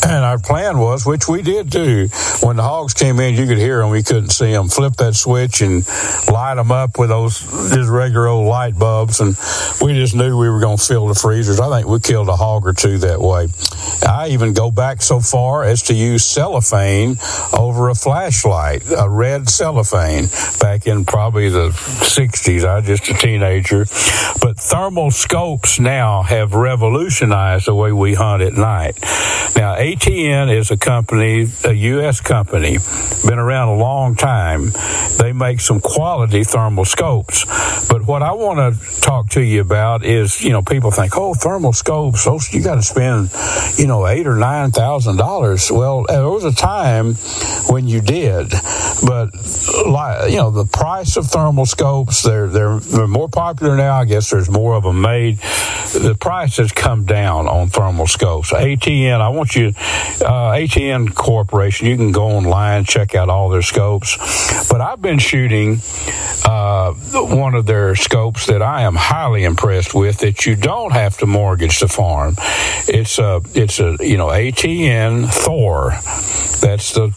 And our plan was, which we did do, when the hogs came in, you could hear them, we couldn't see them. Flip that switch and light them up with those just regular old light bulbs, and we just knew we were going to fill the freezers. I think we killed a hog or two that way. I even go back so far as to use cellophane over a flashlight, a red cellophane, back in probably the 60s. I was just a teenager. But thermal scopes now have revolutionized the way we hunt at night. Now, ATN is a company, a U.S. company, been around a long time. They make some quality thermal scopes. But what I want to talk to you about is, people think, thermal scopes, you got to spend, $8,000 or $9,000. Well, there was a time when you did. But, the price of thermal scopes, they're more popular now. I guess there's more of them made. The price has come down on thermal scopes. ATN, I want you, ATN Corporation, you can go online, check out all their scopes. But I've been shooting one of their scopes that I am highly impressed with, that you don't have to mortgage the farm. It's a ATN Thor. That's the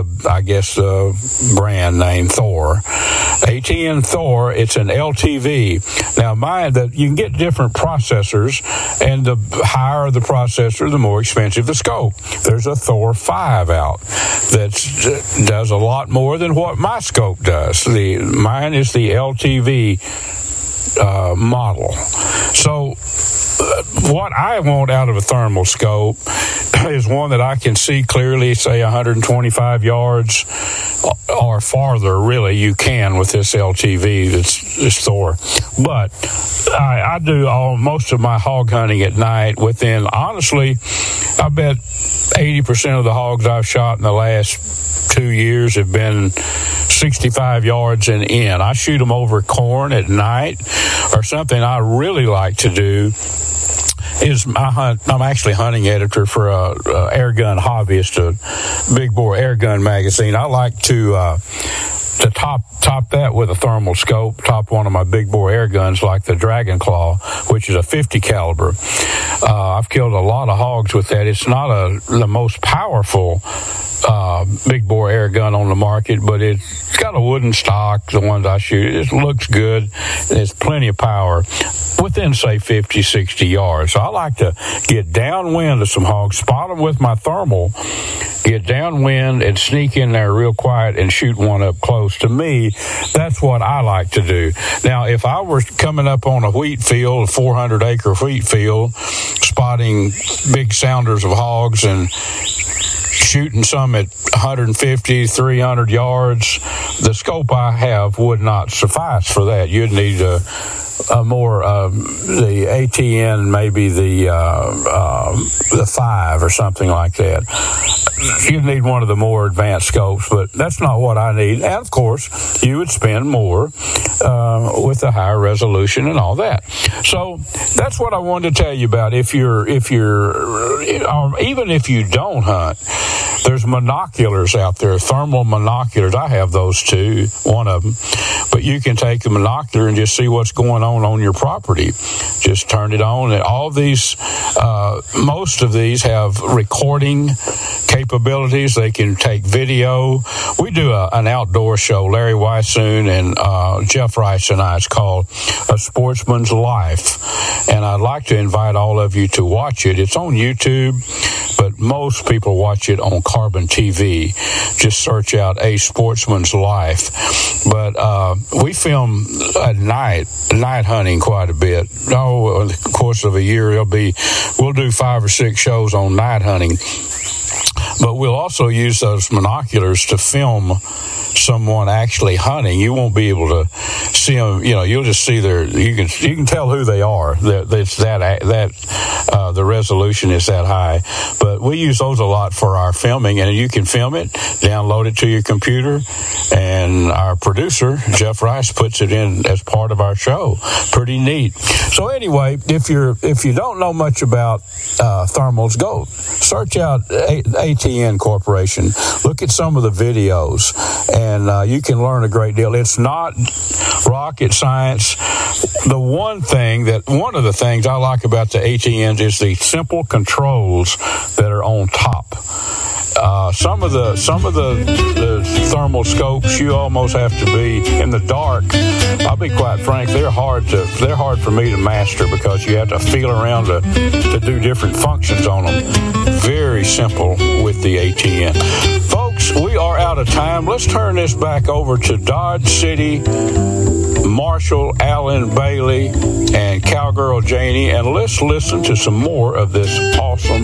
brand name, Thor. ATN Thor, it's an LTV. Now, you can get different processors, and the higher the processor, the more expensive the scope. There's a Thor 5 out that does a lot more than what my scope does. Mine is the LTV model. So what I want out of a thermal scope is one that I can see clearly, say 125 yards or farther. Really, you can with this LTV, this Thor. But I do most of my hog hunting at night within, honestly, I bet 80% of the hogs I've shot in the last 2 years have been 65 yards and in. I shoot them over corn at night, or something I really like to do is I'm actually hunting editor for a Airgun Hobbyist, a big bore airgun magazine. I like to top that with a thermal scope, top one of my big bore air guns like the Dragon Claw, which is a 50 caliber. I've killed a lot of hogs with that. It's not the most powerful big bore air gun on the market, but it's got a wooden stock, the ones I shoot. It looks good, and it's plenty of power within, say, 50, 60 yards. So I like to get downwind of some hogs, spot them with my thermal, get downwind and sneak in there real quiet and shoot one up close. To me, that's what I like to do. Now, if I were coming up on a wheat field, a 400-acre wheat field, spotting big sounders of hogs and shooting some at 150, 300 yards, the scope I have would not suffice for that. You'd need a more the ATN, maybe the 5 or something like that. You'd need one of the more advanced scopes, but that's not what I need. And of course, you would spend more with the higher resolution and all that. So that's what I wanted to tell you about. If you're even if you don't hunt, there's monoculars out there, thermal monoculars. I have those too, one of them. But you can take the monocular and just see what's going on your property. Just turn it on. And all these, most of these have recording capabilities. They can take video. We do an outdoor show, Larry Weissoon and Jeff Rice and I. It's called A Sportsman's Life. And I'd like to invite all of you to watch it. It's on YouTube, but most people watch it on Carbon TV. Just search out A Sportsman's Life. But we film at night hunting quite a bit. In the course of a year, we'll do 5 or 6 shows on night hunting. But we'll also use those monoculars to film someone actually hunting. You won't be able to see them. You'll just see you can tell who they are. It's the resolution is that high. But we use those a lot for our filming, and you can film it, download it to your computer, and our producer Jeff Rice puts it in as part of our show. Pretty neat. So anyway, if you don't know much about thermals, go search out ATN Corporation. Look at some of the videos, and you can learn a great deal. It's not rocket science. one of the things I like about the ATNs is the simple controls that are on top. Some of the thermal scopes, you almost have to be in the dark. I'll be quite frank, they're hard for me to master because you have to feel around to do different functions on them. Very simple with the ATN. Folks, we are out of time. Let's turn this back over to Dodge City Marshal Alan Bailey and Cowgirl Janie, and let's listen to some more of this awesome